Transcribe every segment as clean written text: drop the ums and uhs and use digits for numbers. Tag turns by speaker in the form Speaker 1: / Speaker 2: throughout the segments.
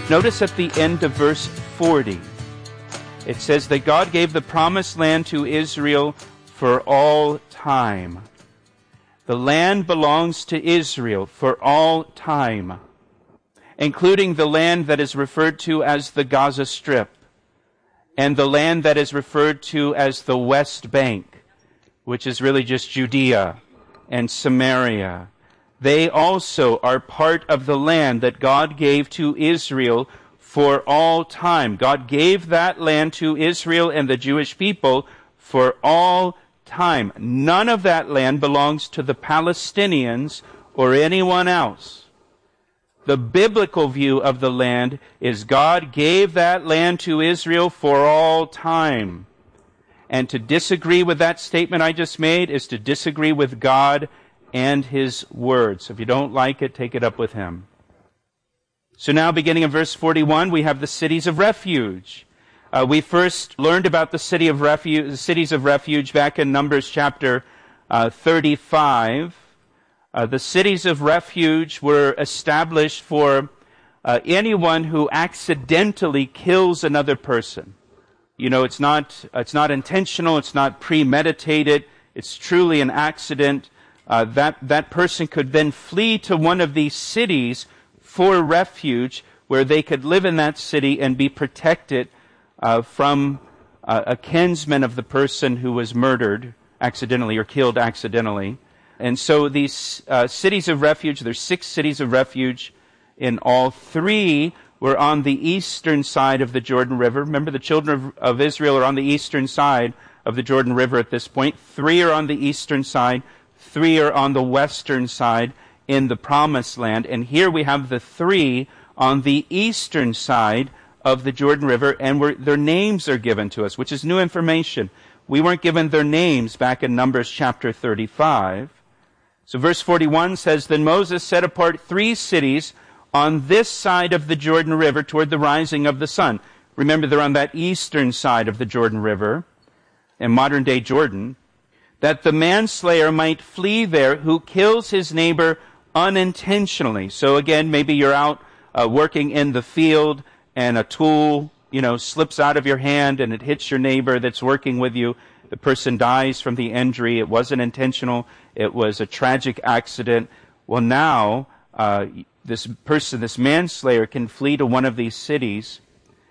Speaker 1: Notice at the end of verse 40, it says that God gave the promised land to Israel for all time. The land belongs to Israel for all time, including the land that is referred to as the Gaza Strip and the land that is referred to as the West Bank, which is really just Judea and Samaria. They also are part of the land that God gave to Israel for all time. God gave that land to Israel and the Jewish people for all time. None of that land belongs to the Palestinians or anyone else. The biblical view of the land is God gave that land to Israel for all time. And to disagree with that statement I just made is to disagree with God and His Word. So if you don't like it, take it up with Him. So now beginning in verse 41, we have the cities of refuge. We first learned about the cities of refuge back in Numbers chapter 35. The cities of refuge were established for anyone who accidentally kills another person. You know, it's not intentional, it's not premeditated, it's truly an accident. That person could then flee to one of these cities for refuge, where they could live in that city and be protected from a kinsman of the person who was murdered accidentally or killed accidentally. And so these cities of refuge, there's 6 cities of refuge in all. 3 were on the eastern side of the Jordan River. Remember, the children of Israel are on the eastern side of the Jordan River at this point. 3 are on the eastern side. 3 are on the western side in the Promised Land. And here we have the 3 on the eastern side of the Jordan River, and their names are given to us, which is new information. We weren't given their names back in Numbers chapter 35. So verse 41 says, Then Moses set apart 3 cities on this side of the Jordan River toward the rising of the sun. Remember, they're on that eastern side of the Jordan River, in modern-day Jordan, that the manslayer might flee there who kills his neighbor unintentionally. So again, maybe you're out working in the field and a tool, slips out of your hand and it hits your neighbor that's working with you. The person dies from the injury. It wasn't intentional. It was a tragic accident. Well, now, this manslayer can flee to one of these cities.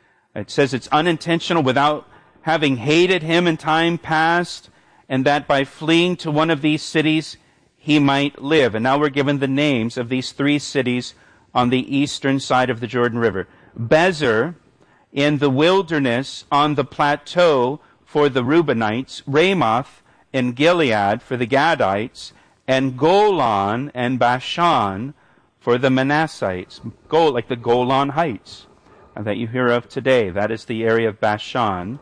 Speaker 1: It says it's unintentional without having hated him in time past, and that by fleeing to one of these cities, he might live. And now we're given the names of these 3 cities on the eastern side of the Jordan River. Bezer, in the wilderness on the plateau for the Reubenites, Ramoth in Gilead for the Gadites, and Golan and Bashan for the Manassites. Like the Golan Heights that you hear of today. That is the area of Bashan.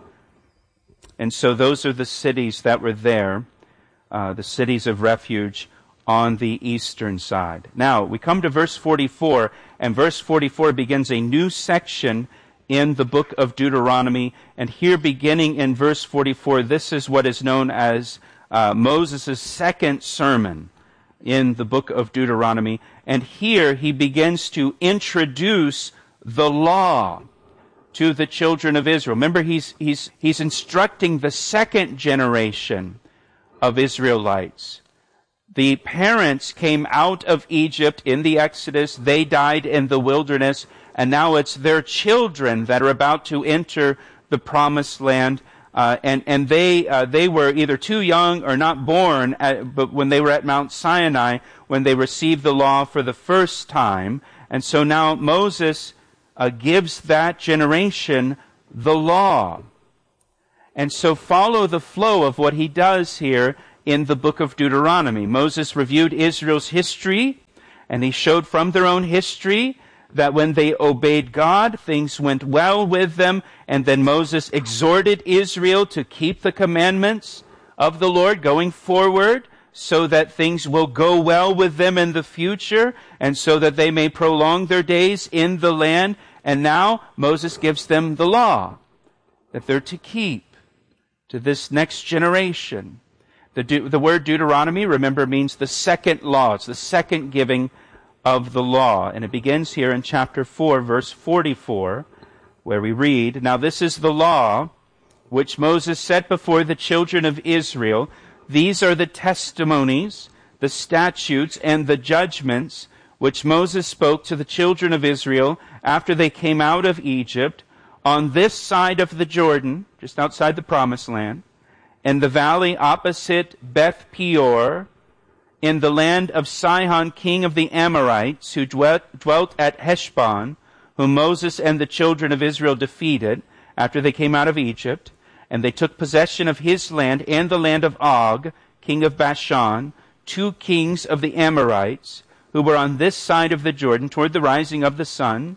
Speaker 1: And so those are the cities that were there, the cities of refuge on the eastern side. Now, we come to verse 44, and verse 44 begins a new section in the book of Deuteronomy. And here, beginning in verse 44, this is what is known as Moses' second sermon in the book of Deuteronomy. And here he begins to introduce the law to the children of Israel. Remember, he's instructing the second generation of Israelites. The parents came out of Egypt in the Exodus. They died in the wilderness. And now it's their children that are about to enter the Promised Land. And they were either too young or not born, but when they were at Mount Sinai, when they received the law for the first time. And so now Moses gives that generation the law. And so follow the flow of what he does here in the book of Deuteronomy. Moses reviewed Israel's history, and he showed from their own history that when they obeyed God, things went well with them. And then Moses exhorted Israel to keep the commandments of the Lord going forward, so that things will go well with them in the future, and so that they may prolong their days in the land. And now Moses gives them the law that they're to keep to this next generation. The word Deuteronomy, remember, means the second law. It's the second giving of the law. And it begins here in chapter 4, verse 44, where we read, "Now this is the law which Moses set before the children of Israel. These are the testimonies, the statutes, and the judgments which Moses spoke to the children of Israel after they came out of Egypt, on this side of the Jordan," just outside the Promised Land, "in the valley opposite Beth Peor, in the land of Sihon, king of the Amorites, who dwelt at Heshbon, whom Moses and the children of Israel defeated after they came out of Egypt. And they took possession of his land and the land of Og, king of Bashan, 2 kings of the Amorites, who were on this side of the Jordan toward the rising of the sun,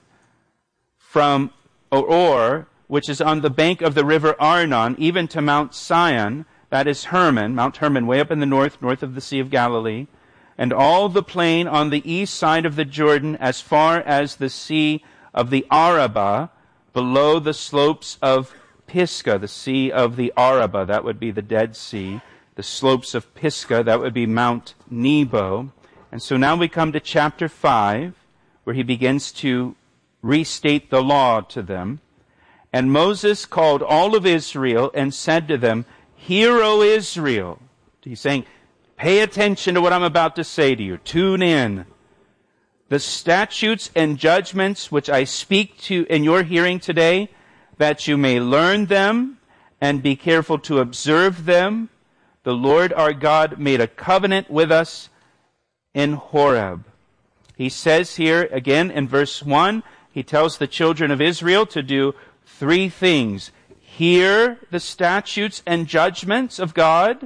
Speaker 1: from Or, which is on the bank of the river Arnon, even to Mount Sion, that is Hermon, Mount Hermon, way up in the north of the Sea of Galilee, and all the plain on the east side of the Jordan as far as the Sea of the Arabah, below the slopes of Pisgah, the Sea of the Arabah, that would be the Dead Sea. The slopes of Pisgah, that would be Mount Nebo. And so now we come to chapter 5, where he begins to restate the law to them. "And Moses called all of Israel and said to them, 'Hear, O Israel.'" He's saying, pay attention to what I'm about to say to you. Tune in. "The statutes and judgments which I speak to in your hearing today, that you may learn them and be careful to observe them. The Lord our God made a covenant with us in Horeb." He says here again in verse 1, he tells the children of Israel to do 3 things. Hear the statutes and judgments of God,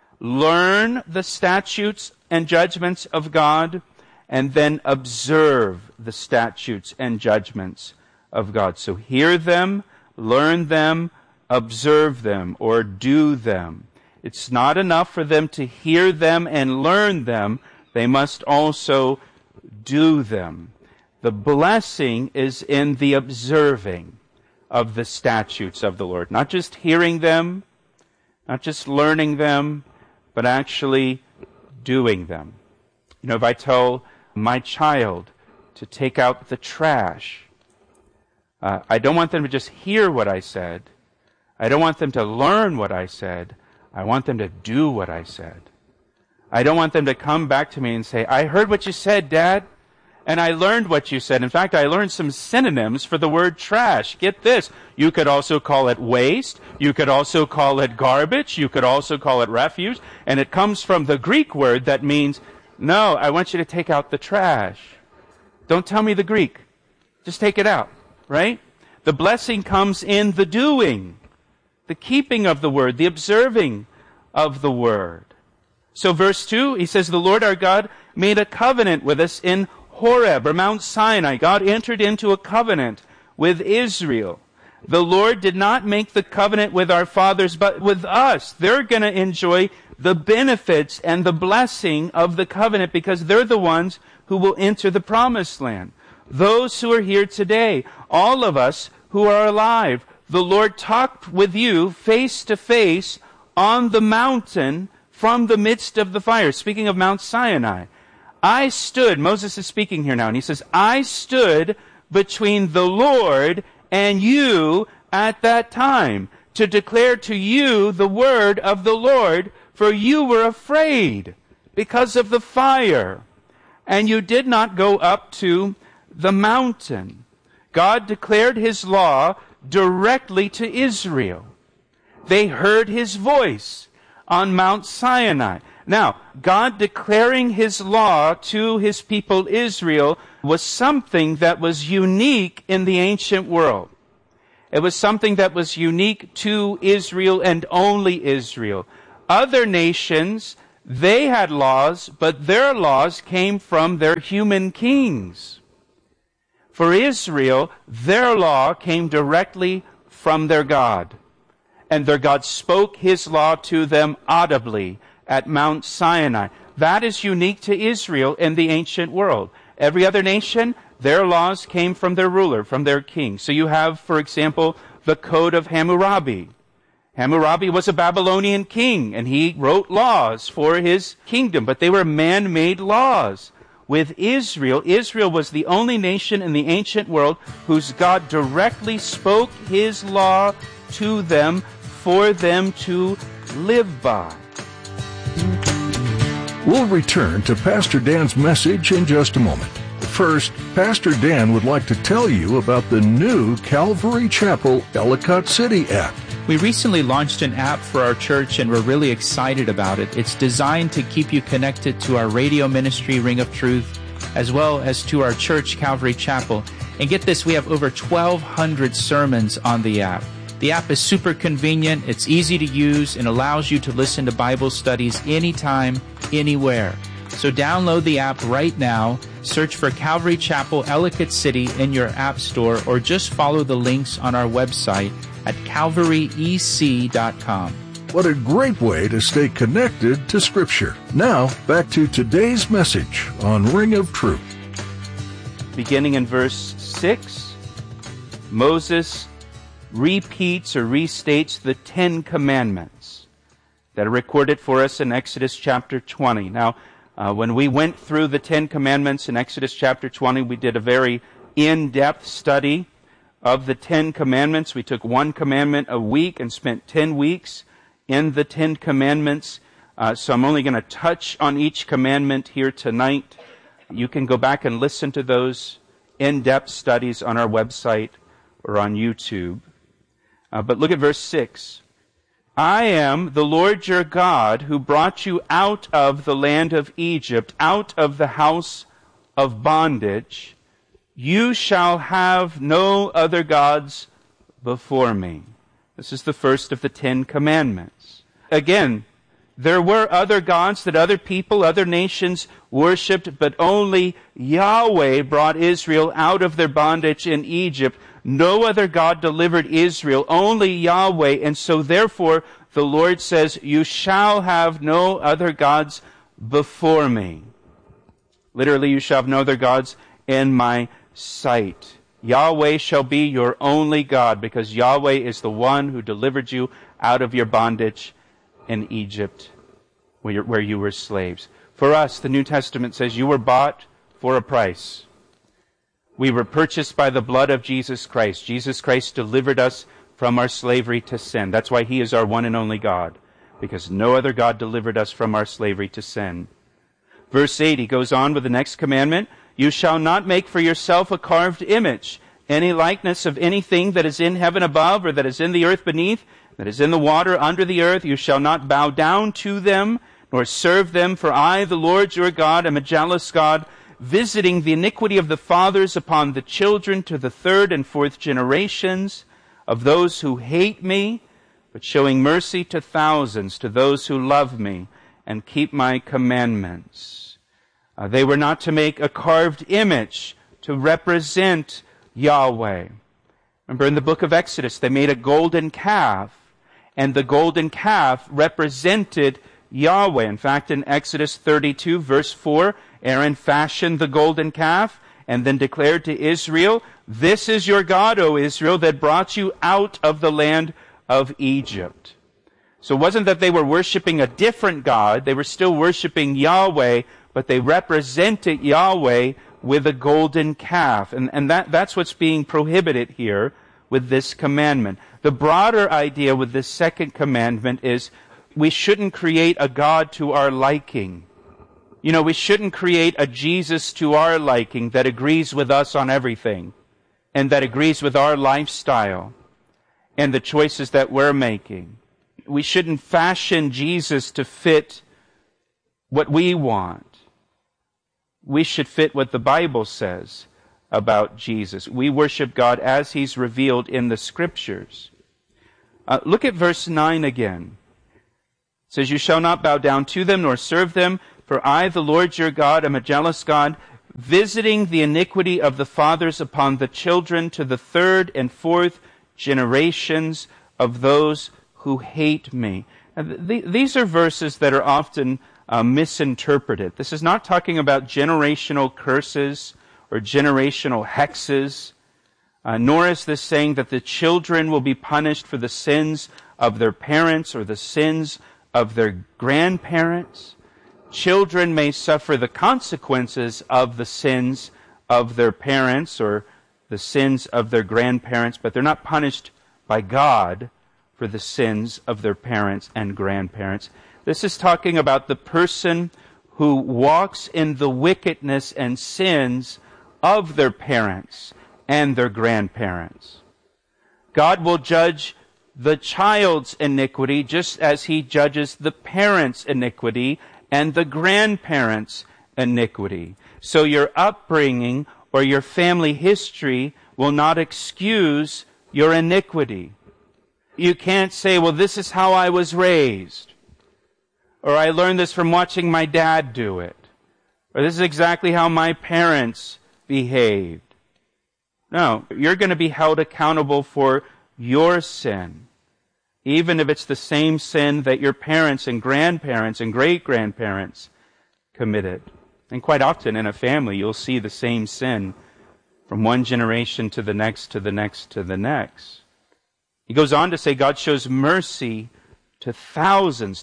Speaker 1: learn the statutes and judgments of God, and then observe the statutes and judgments of God. So hear them, learn them, observe them, or do them. It's not enough for them to hear them and learn them. They must also do them. The blessing is in the observing of the statutes of the Lord. Not just hearing them, not just learning them, but actually doing them. You know, if I tell my child to take out the trash, I don't want them to just hear what I said. I don't want them to learn what I said. I want them to do what I said. I don't want them to come back to me and say, "I heard what you said, Dad, and I learned what you said. In fact, I learned some synonyms for the word trash. Get this. You could also call it waste. You could also call it garbage. You could also call it refuse. And it comes from the Greek word that means, no, I want you to take out the trash. Don't tell me the Greek. Just take it out." Right? The blessing comes in the doing, the keeping of the word, the observing of the word. So verse 2, he says, "The Lord our God made a covenant with us in Horeb," or Mount Sinai. God entered into a covenant with Israel. The Lord did not make the covenant with our fathers, but with us. They're going to enjoy the benefits and the blessing of the covenant because they're the ones who will enter the promised land. Those who are here today, all of us who are alive, the Lord talked with you face to face on the mountain from the midst of the fire. Speaking of Mount Sinai, I stood, Moses is speaking here now, and he says, "I stood between the Lord and you at that time to declare to you the word of the Lord, for you were afraid because of the fire, and you did not go up to the mountain." God declared his law directly to Israel. They heard his voice on Mount Sinai. Now, God declaring his law to his people Israel was something that was unique in the ancient world. It was something that was unique to Israel and only Israel. Other nations, they had laws, but their laws came from their human kings. For Israel, their law came directly from their God. And their God spoke his law to them audibly at Mount Sinai. That is unique to Israel in the ancient world. Every other nation, their laws came from their ruler, from their king. So you have, for example, the Code of Hammurabi. Hammurabi was a Babylonian king, and he wrote laws for his kingdom, but they were man-made laws. with Israel. Israel was the only nation in the ancient world whose God directly spoke His law to them for them to live by.
Speaker 2: We'll return to Pastor Dan's message in just a moment. First, Pastor Dan would like to tell you about the new Calvary Chapel Ellicott City app.
Speaker 3: We recently launched an app for our church, and we're really excited about it. It's designed to keep you connected to our radio ministry, Ring of Truth, as well as to our church, Calvary Chapel. And get this, we have over 1,200 sermons on the app. The app is super convenient, it's easy to use, and allows you to listen to Bible studies anytime, anywhere. So download the app right now, search for Calvary Chapel Ellicott City in your app store, or just follow the links on our website at calvaryec.com.
Speaker 2: What a great way to stay connected to Scripture. Now, back to today's message on Ring of Truth.
Speaker 1: Beginning in verse 6, Moses repeats or restates the 10 Commandments that are recorded for us in Exodus chapter 20. Now, when we went through the 10 Commandments in Exodus chapter 20, we did a very in-depth study of the 10 Commandments. We took one commandment a week and spent 10 weeks in the 10 Commandments. So I'm only going to touch on each commandment here tonight. You can go back and listen to those in-depth studies on our website or on YouTube. But look at verse 6. I am the Lord your God who brought you out of the land of Egypt, out of the house of bondage. You shall have no other gods before me. This is the first of the 10 Commandments. Again, there were other gods that other people, other nations worshipped, but only Yahweh brought Israel out of their bondage in Egypt. No other God delivered Israel, only Yahweh. And so therefore, the Lord says, you shall have no other gods before me. Literally, you shall have no other gods in my sight. Yahweh shall be your only God, because Yahweh is the one who delivered you out of your bondage in Egypt, where you were slaves. For us, the New Testament says, you were bought for a price. We were purchased by the blood of Jesus Christ. Jesus Christ delivered us from our slavery to sin. That's why He is our one and only God, because no other God delivered us from our slavery to sin. Verse 8, he goes on with the next commandment. You shall not make for yourself a carved image, any likeness of anything that is in heaven above, or that is in the earth beneath, that is in the water under the earth. You shall not bow down to them, nor serve them. For I, the Lord your God, am a jealous God, visiting the iniquity of the fathers upon the children to the third and fourth generations of those who hate me, but showing mercy to thousands, to those who love me and keep my commandments. They were not to make a carved image to represent Yahweh. Remember in the book of Exodus, they made a golden calf, and the golden calf represented Yahweh. In fact, in Exodus 32, verse 4, Aaron fashioned the golden calf and then declared to Israel, this is your God, O Israel, that brought you out of the land of Egypt. So it wasn't that they were worshiping a different God. They were still worshiping Yahweh, but they represented Yahweh with a golden calf. And that's what's being prohibited here with this commandment. The broader idea with this second commandment is we shouldn't create a God to our liking. You know, we shouldn't create a Jesus to our liking that agrees with us on everything and that agrees with our lifestyle and the choices that we're making. We shouldn't fashion Jesus to fit what we want. We should fit what the Bible says about Jesus. We worship God as He's revealed in the Scriptures. Look at verse 9 again. It says, you shall not bow down to them nor serve them, for I, the Lord your God, am a jealous God, visiting the iniquity of the fathers upon the children to the third and fourth generations of those who hate me. These are verses that are often misinterpreted. This is not talking about generational curses or generational hexes, nor is this saying that the children will be punished for the sins of their parents or the sins of their grandparents. Children may suffer the consequences of the sins of their parents or the sins of their grandparents, but they're not punished by God for the sins of their parents and grandparents. This is talking about the person who walks in the wickedness and sins of their parents and their grandparents. God will judge the child's iniquity just as he judges the parent's iniquity and the grandparents' iniquity. So your upbringing or your family history will not excuse your iniquity. You can't say, well, this is how I was raised, or I learned this from watching my dad do it, or this is exactly how my parents behaved. No, you're going to be held accountable for your sin, even if it's the same sin that your parents and grandparents and great-grandparents committed. And quite often in a family, you'll see the same sin from one generation to the next, to the next, to the next. He goes on to say God shows mercy to thousands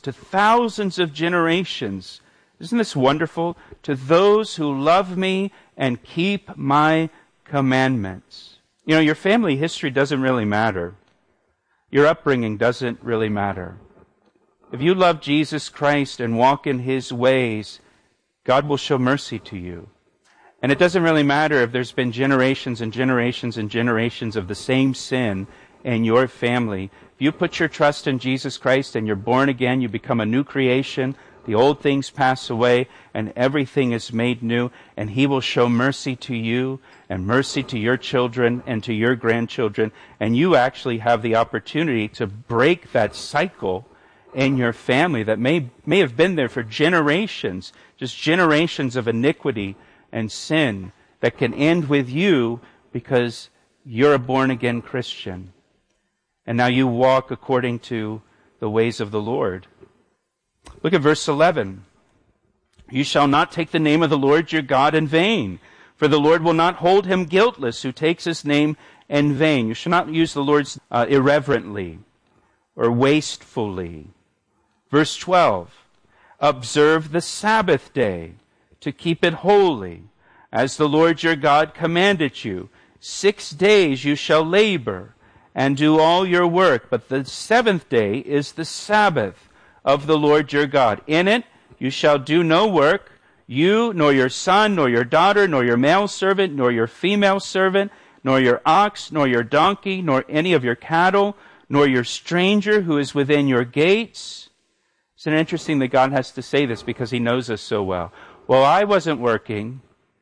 Speaker 1: of generations. Isn't this wonderful? To those who love me and keep my commandments. You know, your family history doesn't really matter. Your upbringing doesn't really matter. If you love Jesus Christ and walk in his ways, God will show mercy to you. And it doesn't really matter if there's been generations and generations and generations of the same sin in your family. If you put your trust in Jesus Christ and you're born again, you become a new creation. The old things pass away and everything is made new, and he will show mercy to you and mercy to your children and to your grandchildren. And you actually have the opportunity to break that cycle in your family that may have been there for generations, just generations of iniquity and sin that can end with you because you're a born-again Christian. And now you walk according to the ways of the Lord. Look at verse 11. You shall not take the name of the Lord your God in vain, for the Lord will not hold him guiltless who takes his name in vain. You shall not use the Lord's irreverently or wastefully. Verse 12. Observe the Sabbath day to keep it holy, as the Lord your God commanded you. 6 days you shall labor and do all your work, but the seventh day is the Sabbath of the Lord your God. In it you shall do no work, you, nor your son, nor your daughter, nor your male servant, nor your female servant, nor your ox, nor your donkey, nor any of your cattle, nor your stranger who is within your gates. Isn't it interesting that God has to say this because he knows us so well? Well, I wasn't working.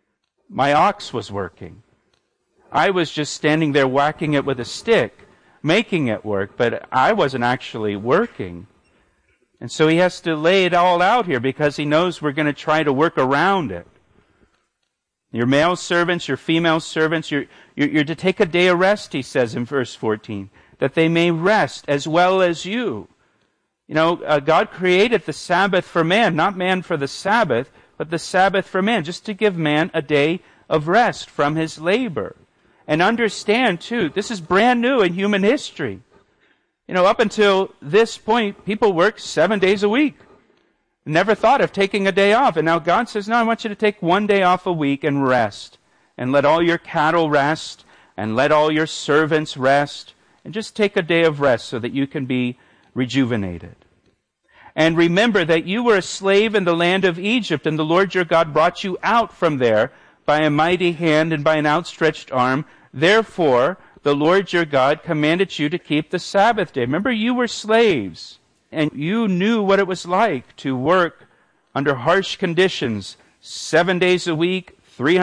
Speaker 1: My ox was working. I was just standing there whacking it with a stick, making it work, but I wasn't actually working. And so he has to lay it all out here because he knows we're going to try to work around it. Your male servants, your female servants, you're to take a day of rest, he says in verse 14, that they may rest as well as you. You know, God created the Sabbath for man, not man for the Sabbath, but the Sabbath for man, just to give man a day of rest from his labor. And understand, too, this is brand new in human history. You know, up until this point, people worked 7 days a week. Never thought of taking a day off. And now God says, no, I want you to take 1 day off a week and rest. And let all your cattle rest. And let all your servants rest. And just take a day of rest so that you can be rejuvenated. And remember that you were a slave in the land of Egypt, and the Lord your God brought you out from there by a mighty hand and by an outstretched arm. Therefore, the Lord your God commanded you to keep the Sabbath day. Remember, you were slaves, and you knew what it was like to work under harsh conditions 7 days a week,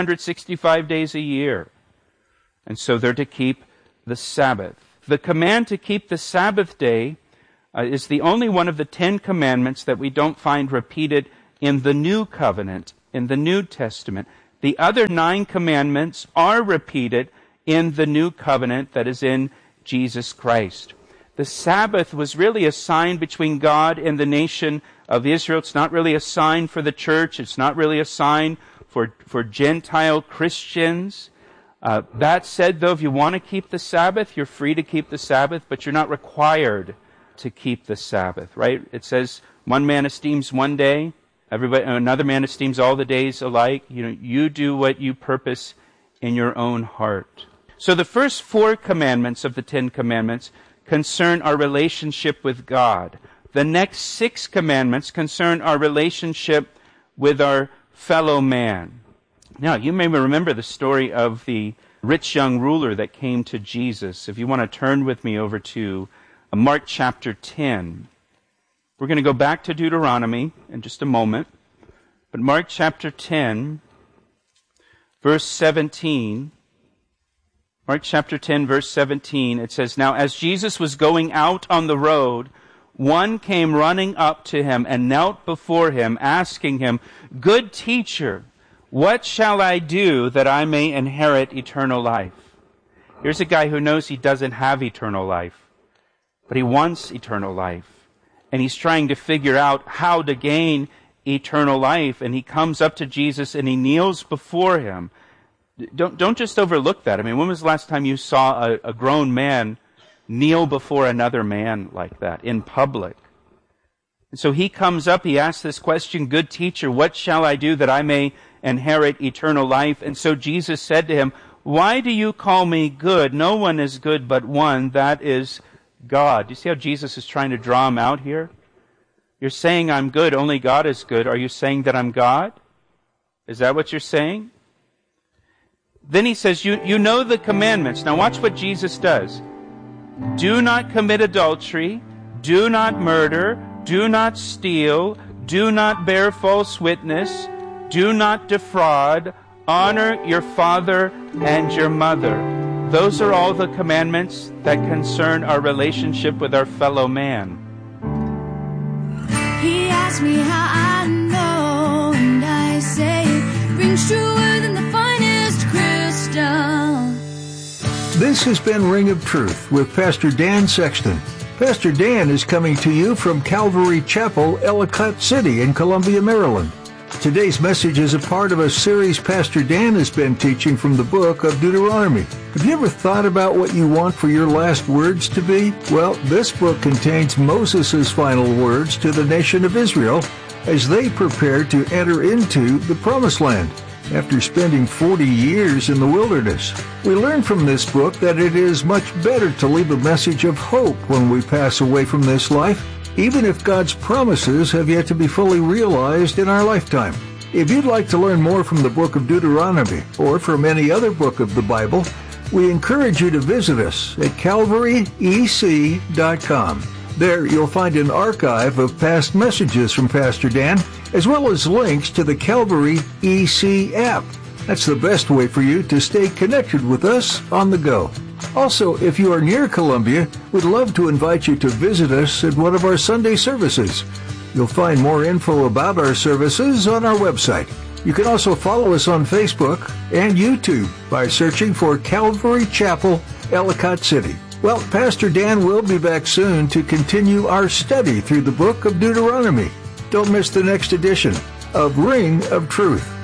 Speaker 1: 365 days a year. And so they're to keep the Sabbath. The command to keep the Sabbath day is the only one of the 10 commandments that we don't find repeated in the New Covenant, in the New Testament. The other 9 commandments are repeated in the New Covenant that is in Jesus Christ. The Sabbath was really a sign between God and the nation of Israel. It's not really a sign for the church. It's not really a sign for Gentile Christians. That said, though, if you want to keep the Sabbath, you're free to keep the Sabbath, but you're not required to keep the Sabbath, right? It says, one man esteems 1 day, Another man esteems all the days alike. You do what you purpose in your own heart. So the first 4 commandments of the 10 commandments concern our relationship with God. The next 6 commandments concern our relationship with our fellow man. Now, you may remember the story of the rich young ruler that came to Jesus. If you want to turn with me over to Mark chapter 10. We're going to go back to Deuteronomy in just a moment. But Mark chapter 10, verse 17. Mark chapter 10, verse 17, it says, "Now as Jesus was going out on the road, one came running up to him and knelt before him, asking him, 'Good teacher, what shall I do that I may inherit eternal life?'" Here's a guy who knows he doesn't have eternal life, but he wants eternal life. And he's trying to figure out how to gain eternal life. And he comes up to Jesus and he kneels before him. Don't just overlook that. I mean, when was the last time you saw a grown man kneel before another man like that in public? And so he comes up, he asks this question, "Good teacher, what shall I do that I may inherit eternal life?" And so Jesus said to him, "Why do you call me good? No one is good but one, that is God." Do you see how Jesus is trying to draw him out here? You're saying I'm good, only God is good. Are you saying that I'm God? Is that what you're saying? Then he says, you know the commandments. Now watch what Jesus does. "Do not commit adultery. Do not murder. Do not steal. Do not bear false witness. Do not defraud. Honor your father and your mother." Those are all the commandments that concern our relationship with our fellow man.
Speaker 4: He asked me how I know, and I say it rings truer than the finest crystal.
Speaker 2: This has been Ring of Truth with Pastor Dan Sexton. Pastor Dan is coming to you from Calvary Chapel, Ellicott City in Columbia, Maryland. Today's message is a part of a series Pastor Dan has been teaching from the book of Deuteronomy. Have you ever thought about what you want for your last words to be? Well, this book contains Moses' final words to the nation of Israel as they prepared to enter into the Promised Land after spending 40 years in the wilderness. We learn from this book that it is much better to leave a message of hope when we pass away from this life, even if God's promises have yet to be fully realized in our lifetime. If you'd like to learn more from the book of Deuteronomy or from any other book of the Bible, we encourage you to visit us at calvaryec.com. There you'll find an archive of past messages from Pastor Dan, as well as links to the Calvary EC app. That's the best way for you to stay connected with us on the go. Also, if you are near Columbia, we'd love to invite you to visit us at one of our Sunday services. You'll find more info about our services on our website. You can also follow us on Facebook and YouTube by searching for Calvary Chapel, Ellicott City. Well, Pastor Dan will be back soon to continue our study through the book of Deuteronomy. Don't miss the next edition of Ring of Truth.